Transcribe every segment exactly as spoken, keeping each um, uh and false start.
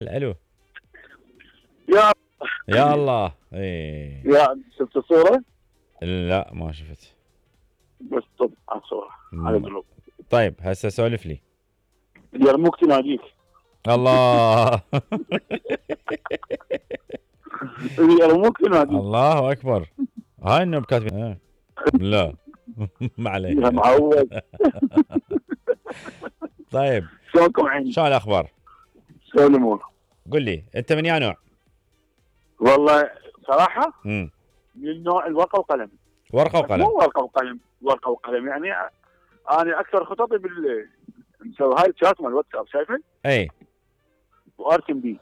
الو يا يا الله. ايه يا شفت الصورة؟ لا ما شفت. بس طب على الصورة على مم. قلوب طيب هسه سولف لي. يرموك تناديك. الله. يرموك تناديك الله اكبر. هاي انه كاتبين آه. لا. ما يا علينا. معود. طيب شلونكم عيني؟ شو الاخبار؟ شلون الامور؟ قل لي انت من يا نوع؟ والله صراحة امم من النوع الورقة وقلم. ورقه مو وقلم. ورقة وقلم، ورقة وقلم يعني انا اكثر خططي بال مسوي هاي الشات مال الواتساب شايفه؟ اي وارسم بيه.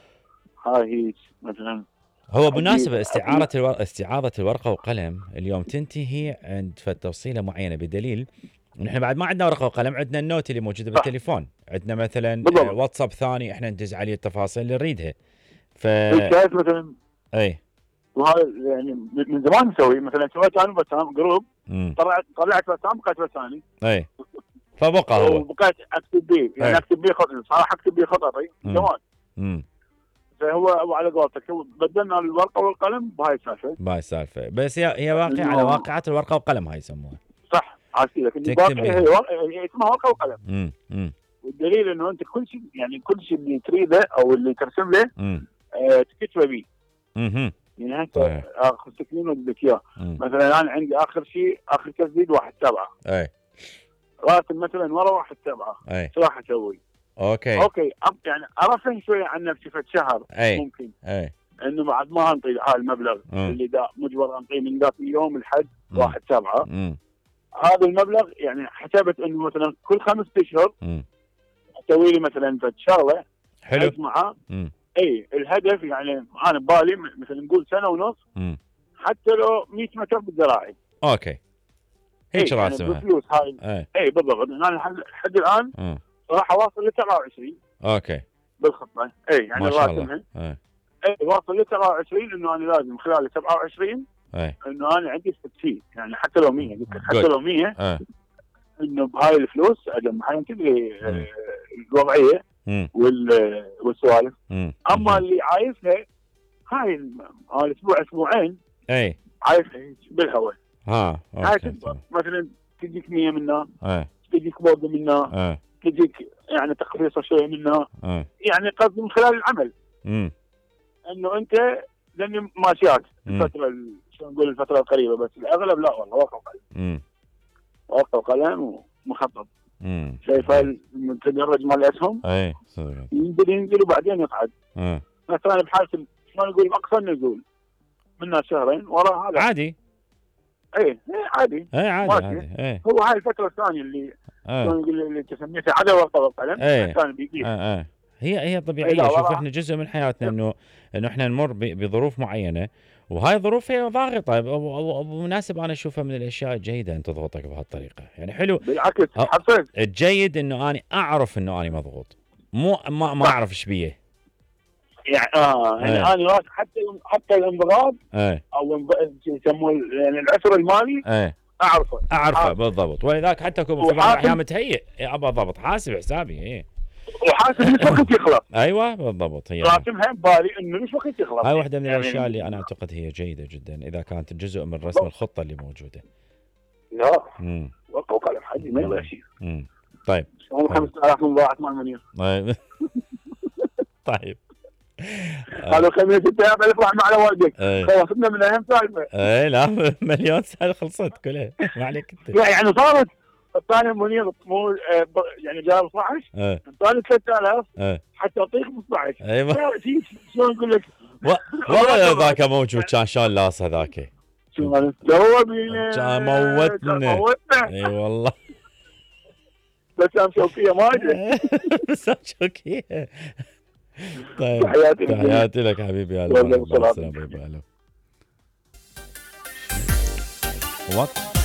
هاي هيك مثلا. هو بالمناسبة أجيب- استعارة الور... استعاضة الورقة وقلم اليوم تنتهي عند فد توصيلة معينة، بدليل نحن بعد ما عندنا ورقة وقلم، عندنا النوت اللي موجودة صح. بالتليفون، عندنا مثلا بالضبط. آه، واتساب ثاني احنا ندز عليه التفاصيل اللي نريدها. ف هيك شايف مثلا. اي وهذا يعني من زمان نسوي مثلا سويت انا بسام جروب. امم طلعت طلعت بسام بقيت بساني. اي فبقى هو وبقيت اكتب بيه يعني أي. اكتب بيه خططي صراحه اكتب بيه خططي من مم. زمان. امم فهو هو على قولتك هو بدلنا الورقه والقلم بهاي السالفه. باي السالفة، بس هي هي واقع إنه- على واقعة الورقة وقلم هاي يسموها. صح عارف لك تكتب الباقي بيها. هي ورقه هي اسمها ورقه وقلم. امم امم والدليل انه انت كل شيء يعني كل شيء اللي تريده او اللي ترسم له امم آه تكتبه بيه. امم يعني انت صحيح. اخر سكرين واديك اياه. امم مثلا انا عندي اخر شيء اخر تسديد واحد سبعه. اي راسم مثلا ورا واحد سبعه. اي شو راح اسوي؟ اوكي اوكي أب- يعني ارفه شويه عن نفسي فد شهر اي ممكن اي انه بعد ما انطي هاي المبلغ مم. اللي دا مجبر انطيه من ذاك اليوم لحد مم. واحد سبعه. امم هذا المبلغ يعني حسبت انه مثلا كل خمس اشهر امم اسوي لي مثلا فد شغله حلو. اجمعها. امم اي الهدف يعني انا ببالي مثلا نقول سنه ونص امم حتى لو مئة متر بالذراعي. اوكي هيك يعني راسمها. بفلوس هاي. اي اي بالضبط انا لحد لحد الان امم صراحه واصل ل سبعة وعشرين اوكي بالخطه. اي يعني ما شاء راسمها. الله. اي اي واصل ل سبعة وعشرين انه انا لازم خلال سبعة وعشرين اي انه انا عندي ستين يعني حتى لو مية قلت لك حتى Good. لو مية اي انه بهاي الفلوس اجمعها انت تدري مم. آه، الوضعيه امم وال- والسوالف. امم اما اللي عايزها هاي الم- هاي الاسبوع اسبوعين اي عايزها هيك بالهواء. ها هاي اوكي تكبر مثلا تجيك مية منها اي تجيك بوقه منها اي تجيك يعني تقريصه شويه منها اي يعني قصدي من خلال العمل امم انه انت لاني ماشيات مم. الفتره ال- شلون نقول الفتره القريبه بس الاغلب لا والله ورقه وقلم امم ورقه وقلم ومخطط. امم شايف هاي المتدرج مال الاسهم اي صدق. ينزل ينزل وبعدين يقعد. اي مثلا بحاله شلون نقول اقصى النزول منها شهرين ورا هذا. عادي. اي اي عادي. اي عادي ماشي. عادي. اي هو هاي الفتره الثانيه اللي اي شلون نقول اللي تسميتها عدا ورقه والقلم إيه. كان بيجي. اي اي هي هي إيه طبيعيه. لا شوف والله. احنا جزء من حياتنا انه انه احنا نمر ب- بظروف معينه، وهاي الظروف هي ضاغطه. وبمناسب انا اشوفها من الاشياء الجيده ان تضغطك بهالطريقه، يعني حلو. بالعكس أه. حفز. الجيد انه انا اعرف انه انا مضغوط، مو ما ما صح. اعرف ايش بيه. يعني اه يعني إيه. انا راس- حتى حتى الانضغاط اي او انض- يسموه يعني العسر المالي اي اعرفه. اعرفه حاسب. بالضبط، ولذلك حتى اكون في بعض وحاسب. الاحيان متهيئ يا ابا ضبط حاسب حسابي. اي وحاسب ليش وقت يخلص. ايوه بالضبط. هي راسمها ببالي انه ليش وقت يخلص. هاي واحدة من يعني الاشياء اللي انا اعتقد هي جيده جدا اذا كانت جزء من رسم بالضبط. الخطه اللي موجوده. لا امم ورقه وقلم حجي ما يبغى شيء. امم طيب هم خمسة آلاف من ضاعت مال منير. طيب طيب قالوا خمسة ستة آلاف ألف راح على والدك. اي خلصنا من اهم سالفه. اي لا مليون سنه خلصت كلها ما عليك انت. لا يعني صارت الثاني منير مو آه، ب- يعني جاب اثنا عشر اي الثاني ثلاثة آلاف اي حتى اعطيك خمسة عشر. ايوه في- شلون اقول لك و- والله ذاك موجود كان شلون لاصه ذاك. شلون سوى بينا كان موتنا. كان موتنا. اي والله. بس هم شوكيه ما ادري. بس شوكيه. طيب تحياتي لك. تحياتي لك حبيبي. هلا والله مرحبا. والسلام. السلام. باي باي. هلا. وات